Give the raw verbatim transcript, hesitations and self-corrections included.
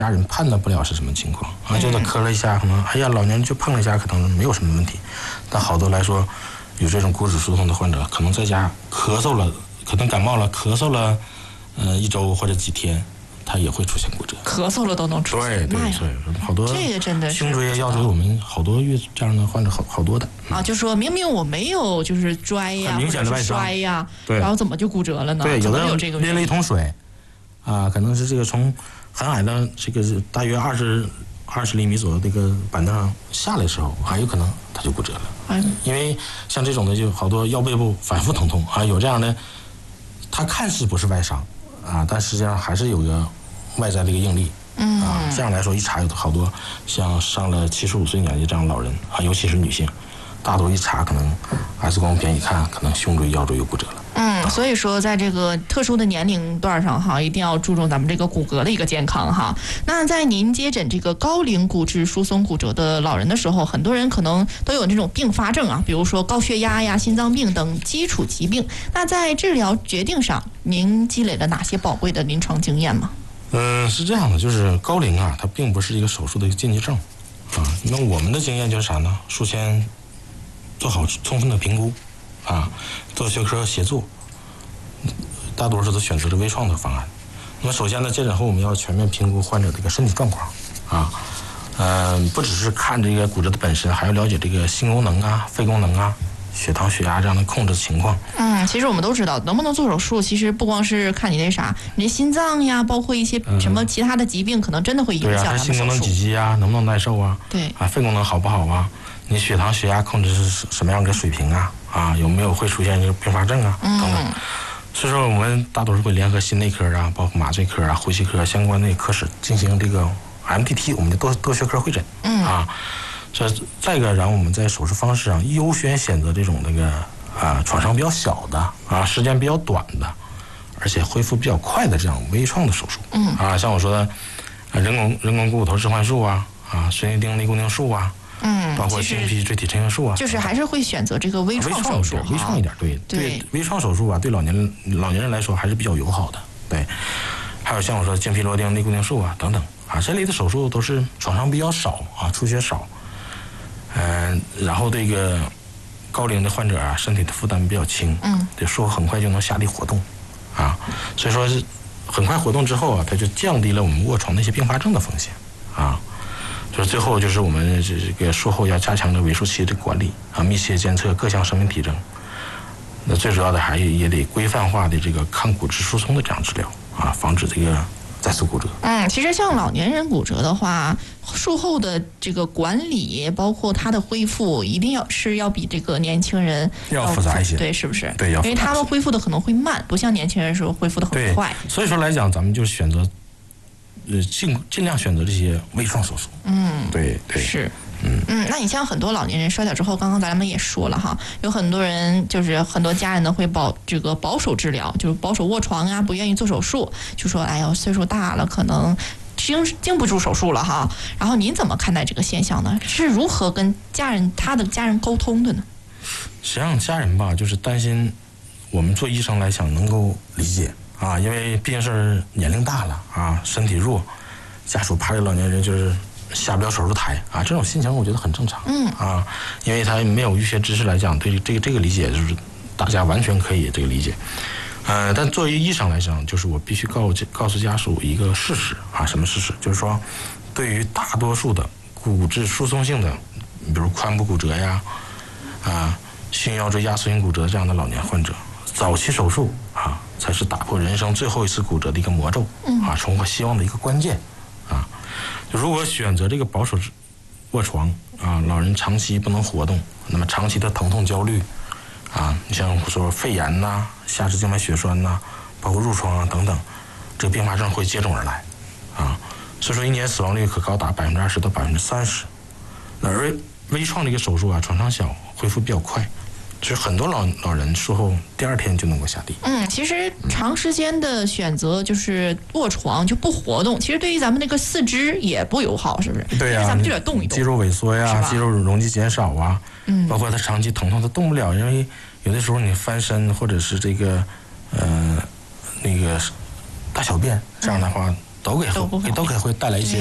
家人判断不了是什么情况啊，就是磕了一下，可能哎呀老年人就碰了一下，可能没有什么问题，但好多来说，有这种骨质疏松的患者，可能在家咳嗽了，可能感冒了，咳嗽了，呃一周或者几天。它也会出现骨折， 咳嗽了都能出现。 对对对，好多这个真的是胸椎、腰椎，我们好多遇这样的患者好好多的啊，就说明明我没有就是摔呀， 明显的外伤摔呀， 对， 然后怎么就骨折了呢？ 对，有的有这个拎了一桶水，啊，可能是这个从很矮的这个大约二十二十厘米左右这个板凳上下来的时候，还有可能它就骨折了。 哎， 因为像这种的就好多腰背部反复疼痛啊，有这样的，它看似不是外伤啊，但实际上还是有个外在的一个应力。 嗯啊，这样来说一查有好多像上了七十五岁年纪这样老人啊，尤其是女性，大多一查可能 X 光片一看，可能胸椎、腰椎有骨折了。 嗯，所以说在这个特殊的年龄段上哈，一定要注重咱们这个骨骼的一个健康哈。那在您接诊这个高龄骨质疏松骨折的老人的时候，很多人可能都有那种并发症啊，比如说高血压呀、心脏病等基础疾病。那在治疗决定上，您积累了哪些宝贵的临床经验吗？ 嗯，是这样的，就是高龄啊，它并不是一个手术的一个禁忌症啊。那我们的经验就是啥呢？术前做好充分的评估啊，多学科协作，大多数都选择了微创的方案。那么首先呢，接诊后我们要全面评估患者这个身体状况啊，嗯、呃，不只是看这个骨折的本身，还要了解这个心功能啊、肺功能啊、血糖、血压这样的控制情况。 嗯，其实我们都知道，能不能做手术，其实不光是看你那啥，你心脏呀，包括一些什么其他的疾病，嗯、可能真的会影响他们手术。 对啊，心功能几级啊，能不能耐受啊？ 对啊，肺功能好不好啊？你血糖、血压控制是什么样的水平啊？啊，有没有会出现这个并发症啊？等等。 嗯、 所以说，我们大多数会联合心内科啊，包括麻醉科啊、呼吸科相关的科室进行这个 M D T， 我们的多多学科会诊。 嗯啊，这再一个，然后我们在手术方式上优先选择这种那个啊创伤比较小的啊，时间比较短的，而且恢复比较快的这样微创的手术。 嗯啊，像我说的，啊人工人工股骨头置换术啊，啊孙叶丁内固定术啊。 嗯， 包括经皮椎体成型术啊， 就是还是会选择这个微创手术， 微创一点，对对，微创手术啊，对老年人老年人来说还是比较友好的，对。还有像我说经皮螺钉、内固定术啊等等啊，这类的手术都是创伤比较少啊，出血少，嗯、呃，然后这个高龄的患者啊，身体的负担比较轻， 嗯， 对，术后很快就能下地活动，啊，所以说是很快活动之后啊，它就降低了我们卧床的一些并发症的风险，啊。就是最后就是我们这个术后要加强这个尾数期的管理啊，密切监测各项生命体征。那最主要的还也得规范化的这个抗骨质疏松的这样治疗啊，防止这个再次骨折。 嗯，其实像老年人骨折的话，术后的这个管理，包括它的恢复，一定要是要比这个年轻人要复杂一些， 对，是不是？ 对，要复杂一些， 因为他们恢复的可能会慢，不像年轻人时候恢复的很快。 所以说来讲，咱们就选择。呃，尽尽量选择这些微创手术。 嗯， 对对是，嗯嗯。那你像很多老年人摔倒之后，刚刚咱们也说了哈，有很多人就是很多家人呢会保这个保守治疗，就是保守卧床啊，不愿意做手术，就说哎呦岁数大了，可能经经不住手术了哈。然后您怎么看待这个现象呢？是如何跟家人他的家人沟通的呢？ 实际上家人吧，就是担心我们做医生来讲能够理解。啊，因为毕竟是年龄大了啊，身体弱，家属怕这老年人就是下不了手术台啊，这种心情我觉得很正常。 嗯啊，因为他没有医学知识来讲，对这个这个理解就是大家完全可以这个理解。呃，但作为医生来讲，就是我必须告告诉家属一个事实啊，什么事实？就是说，对于大多数的骨质疏松性的，比如髋部骨折呀，啊，胸腰椎压缩性骨折这样的老年患者，早期手术啊。才是打破人生最后一次骨折的一个魔咒，啊，重获希望的一个关键，啊，如果选择这个保守卧床啊，老人长期不能活动，那么长期的疼痛焦虑，啊，你像说肺炎呐、啊、下肢静脉血栓呐、啊，包括褥疮啊等等，这个并发症会接踵而来，啊，所以说一年死亡率可高达百分之二十到百分之三十，而微创这个手术啊，创伤小，恢复比较快。就是很多老老人术后第二天就能够下地。 嗯，其实长时间的选择就是卧床就不活动，其实对于咱们那个四肢也不友好，是不是？ 对呀、啊， 咱们就得动一动。 肌肉萎缩呀，肌肉容积减少啊， 嗯， 包括他长期疼痛，他动不了，因为有的时候你翻身或者是这个呃那个大小便，这样的话、嗯、 都给都不会都给会带来一些